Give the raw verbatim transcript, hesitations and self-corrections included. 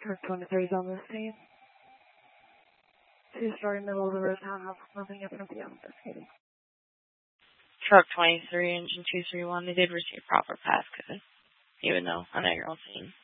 Truck twenty-three is on the scene. Two-story middle of the road townhouse moving up and beyond investigating. Truck twenty-three, engine two three one, they did receive proper pass code, even though I know you're on scene.